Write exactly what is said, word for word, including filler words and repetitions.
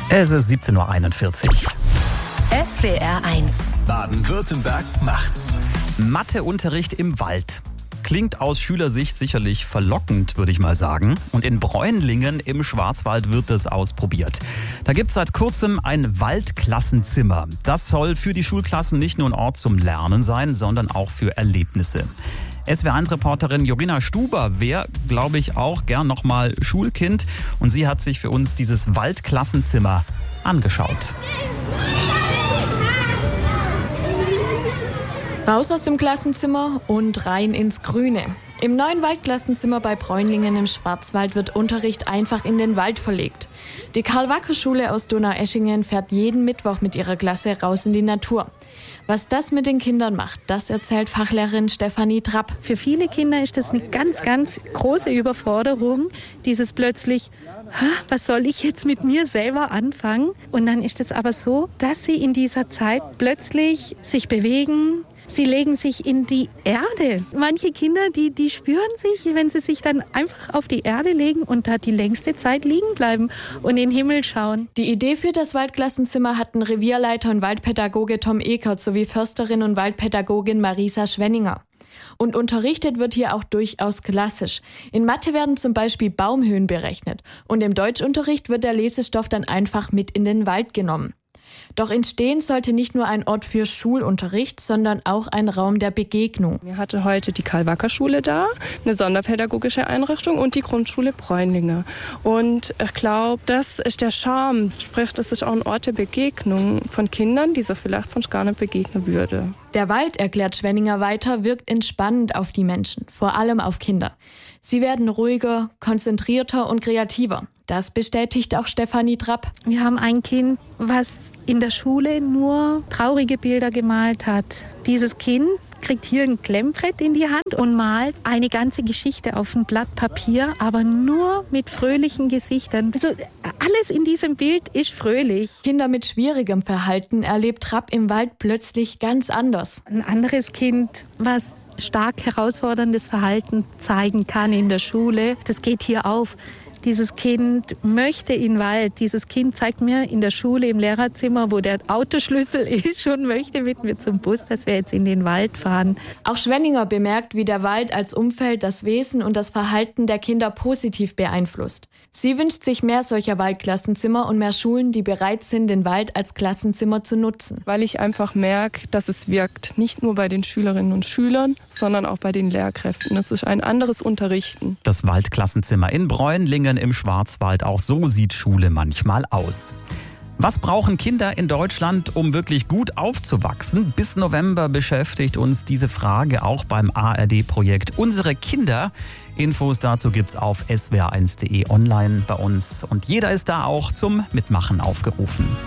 Es ist siebzehn Uhr einundvierzig. S W R eins. Baden-Württemberg macht's. Matheunterricht im Wald. Klingt aus Schülersicht sicherlich verlockend, würde ich mal sagen. Und in Bräunlingen im Schwarzwald wird das ausprobiert. Da gibt es seit kurzem ein Waldklassenzimmer. Das soll für die Schulklassen nicht nur ein Ort zum Lernen sein, sondern auch für Erlebnisse. S W R eins Reporterin Jorina Stuber wäre, glaube ich, auch gern nochmal Schulkind. Und sie hat sich für uns dieses Waldklassenzimmer angeschaut. Raus aus dem Klassenzimmer und rein ins Grüne. Im neuen Waldklassenzimmer bei Bräunlingen im Schwarzwald wird Unterricht einfach in den Wald verlegt. Die Karl-Wacker-Schule aus Donaueschingen fährt jeden Mittwoch mit ihrer Klasse raus in die Natur. Was das mit den Kindern macht, das erzählt Fachlehrerin Stefanie Trapp. Für viele Kinder ist das eine ganz, ganz große Überforderung, dieses plötzlich, was soll ich jetzt mit mir selber anfangen? Und dann ist es aber so, dass sie in dieser Zeit plötzlich sich bewegen. Sie legen sich in die Erde. Manche Kinder, die, die spüren sich, wenn sie sich dann einfach auf die Erde legen und da die längste Zeit liegen bleiben und in den Himmel schauen. Die Idee für das Waldklassenzimmer hatten Revierleiter und Waldpädagoge Tom Eckert sowie Försterin und Waldpädagogin Marisa Schwenninger. Und unterrichtet wird hier auch durchaus klassisch. In Mathe werden zum Beispiel Baumhöhen berechnet. Und im Deutschunterricht wird der Lesestoff dann einfach mit in den Wald genommen. Doch entstehen sollte nicht nur ein Ort für Schulunterricht, sondern auch ein Raum der Begegnung. Wir hatten heute die Karl-Wacker-Schule da, eine sonderpädagogische Einrichtung und die Grundschule Bräunlingen. Und ich glaube, das ist der Charme. Sprich, das ist auch ein Ort der Begegnung von Kindern, die so vielleicht sonst gar nicht begegnen würde. Der Wald, erklärt Schwenninger weiter, wirkt entspannend auf die Menschen, vor allem auf Kinder. Sie werden ruhiger, konzentrierter und kreativer. Das bestätigt auch Stefanie Trapp. Wir haben ein Kind, was in der Schule nur traurige Bilder gemalt hat. Dieses Kind kriegt hier ein Klemmbrett in die Hand und malt eine ganze Geschichte auf ein Blatt Papier, aber nur mit fröhlichen Gesichtern. Also alles in diesem Bild ist fröhlich. Kinder mit schwierigem Verhalten erlebt Trapp im Wald plötzlich ganz anders. Ein anderes Kind, was stark herausforderndes Verhalten zeigen kann in der Schule, das geht hier auf. Dieses Kind möchte in den Wald. Dieses Kind zeigt mir in der Schule, im Lehrerzimmer, wo der Autoschlüssel ist und möchte mit mir zum Bus, dass wir jetzt in den Wald fahren. Auch Schwenninger bemerkt, wie der Wald als Umfeld das Wesen und das Verhalten der Kinder positiv beeinflusst. Sie wünscht sich mehr solcher Waldklassenzimmer und mehr Schulen, die bereit sind, den Wald als Klassenzimmer zu nutzen. Weil ich einfach merke, dass es wirkt. Nicht nur bei den Schülerinnen und Schülern, sondern auch bei den Lehrkräften. Es ist ein anderes Unterrichten. Das Waldklassenzimmer in Bräunlingen im Schwarzwald, auch so sieht Schule manchmal aus. Was brauchen Kinder in Deutschland, um wirklich gut aufzuwachsen? Bis November beschäftigt uns diese Frage auch beim A R D-Projekt Unsere Kinder. Infos dazu gibt's auf s w r eins punkt d e online bei uns und jeder ist da auch zum Mitmachen aufgerufen.